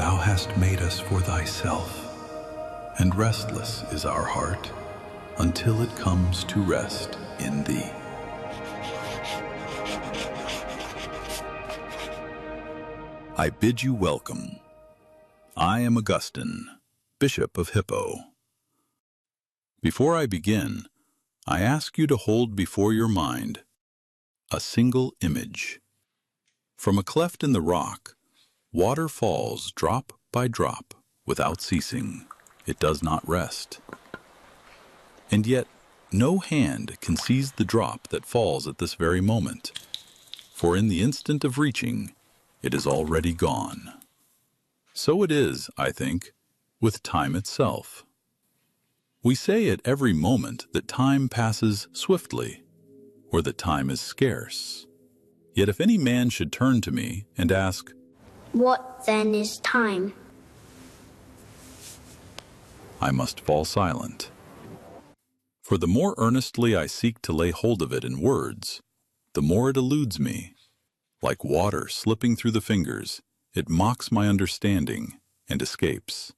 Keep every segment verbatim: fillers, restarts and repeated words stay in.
Thou hast made us for thyself, and restless is our heart until it comes to rest in thee. I bid you welcome. I am Augustine, Bishop of Hippo. Before I begin, I ask you to hold before your mind a single image. From a cleft in the rock, water falls drop by drop without ceasing. It does not rest. And yet, no hand can seize the drop that falls at this very moment, for in the instant of reaching, it is already gone. So it is, I think, with time itself. We say at every moment that time passes swiftly, or that time is scarce. Yet if any man should turn to me and ask, "What then is time?" I must fall silent. For the more earnestly I seek to lay hold of it in words, the more it eludes me. Like water slipping through the fingers, it mocks my understanding and escapes.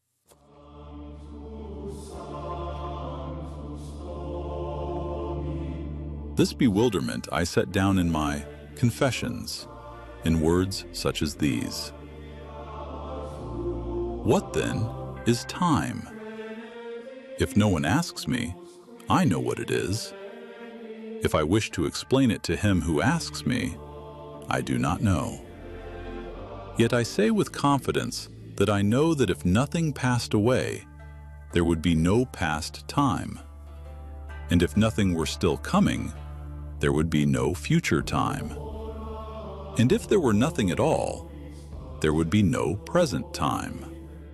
This bewilderment I set down in my Confessions, in words such as these. What then is time? If no one asks me, I know what it is. If I wish to explain it to him who asks me, I do not know. Yet I say with confidence that I know that if nothing passed away, there would be no past time. And if nothing were still coming, there would be no future time. And if there were nothing at all, there would be no present time.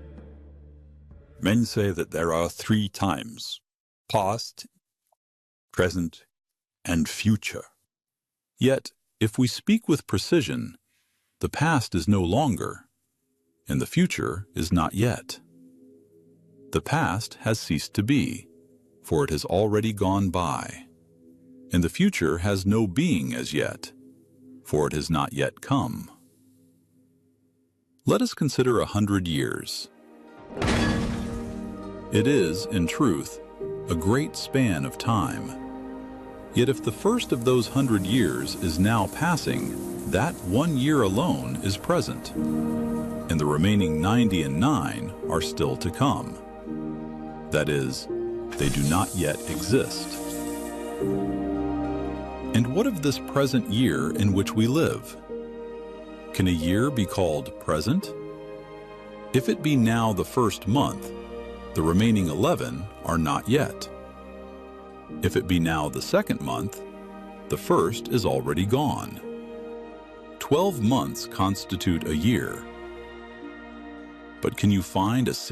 Men say that there are three times: past, present, and future. Yet, if we speak with precision, the past is no longer, and the future is not yet. The past has ceased to be, for it has already gone by, and the future has no being as yet, for it has not yet come. Let us consider a hundred years. It is, in truth, a great span of time. Yet if the first of those hundred years is now passing, that one year alone is present, and the remaining ninety and nine are still to come. That is, they do not yet exist. And what of this present year in which we live? Can a year be called present? If it be now the first month, the remaining eleven are not yet. If it be now the second month, the first is already gone. Twelve months constitute a year. But can you find a